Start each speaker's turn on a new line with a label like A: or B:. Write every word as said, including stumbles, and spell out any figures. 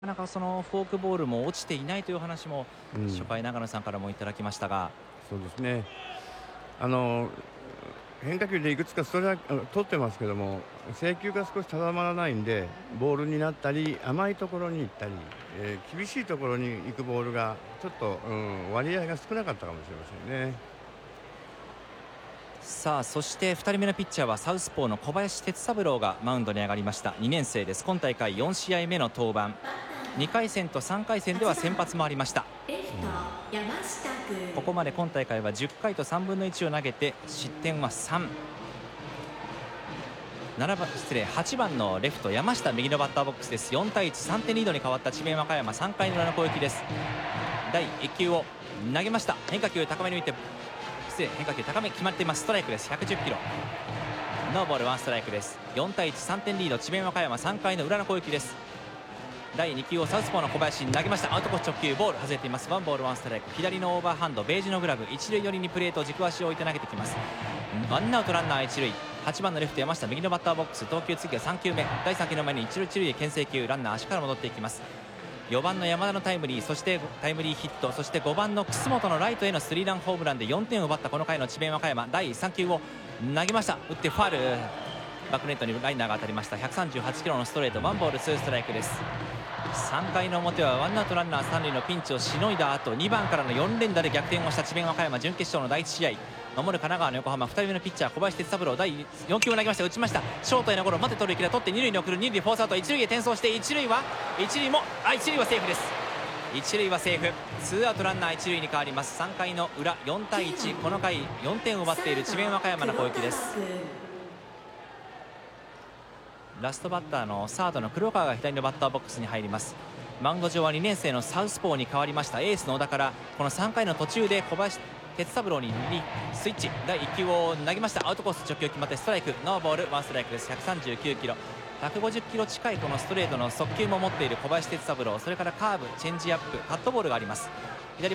A: なかなかそのフォークボールも落ちていないという話も、
B: うん、
A: 初回長野さんからもいただきましたが。
B: そうですね。あの変化球でいくつかストライク取ってますけども、制球が少し定まらないんで、ボールになったり甘いところに行ったり、えー、厳しいところに行くボールがちょっと、うん、割合が少なかったかもしれませんね。
A: さあそしてふたりめのピッチャーはサウスポーの小林哲三郎がマウンドに上がりました。にねん生です。今大会よん試合目の登板、にかい戦とさんかい戦では先発もありました。ここまで今大会はじゅっかいとさんぶんのいちを投げて失点はさん。ななばん失礼はちばんのレフト山下、右のバッターボックスです。よんたいいち、さんてんリードに変わった智弁和歌山、さんかいの裏の攻撃です。だいいっ球を投げました。変化球高めに浮いて、失礼変化球高め決まっています。ストライクです。ひゃくじゅっキロ、ノーボールワンストライクです。よんたいいち、さんてんリード智弁和歌山、さんかいの裏の攻撃です。だいに球をサウスポーの小林に投げました。アウトコース直球ボール外れています。ワンボールワンストライク、左のオーバーハンドベージュのグラブ、一塁寄りにプレート軸足を置いて投げてきます。ワンアウトランナー一塁、はちばんのレフト山下、右のバッターボックス、投球次はさん球目、だいさん球の前に一塁一塁へ牽制球、ランナー足から戻っていきます。よばんの山田のタイムリー、そしてタイムリーヒット、そしてごばんの楠本のライトへのスリーランホームランでよんてんを奪ったこの回の智弁和歌山、だいさん球を投げました。打ってファール、バックネットにライナーが当たりました。ひゃくさんじゅうはちキロのストレート、ワンボールツーストライクです。さんかいの表はワンアウトランナーさん塁のピンチをしのいだ後、にばんからのよん連打で逆転をした智弁和歌山、準決勝のだいいち試合、守る神奈川の横浜、ふたりめのピッチャー小林哲三郎、だいよん球を投げました。打ちました。ショートへのゴロ、待て取る気で取ってに塁に送る、に塁でフォースアウト、いち塁へ転送して、いち塁は一塁もあ一塁はセーフです。いち塁はセーフ、ツーアウトランナーいち塁に変わります。さんかいの裏、よんたいいち、この回よんてんを奪っている智弁和歌山の攻撃です。ラストバッターのサードの黒川が左のバッターボックスに入ります。マウンド上はにねん生のサウスポーに変わりましたエースの小田から、このさんかいの途中で小林哲三郎にスイッチ、だいいっ球を投げました。アウトコース直球決まってストライク、ノーボールワンストライクです。ひゃくさんじゅうきゅうキロ、ひゃくごじゅっキロ近いこのストレートの速球も持っている小林哲三郎、それからカーブ、チェンジアップ、カットボールがあります。左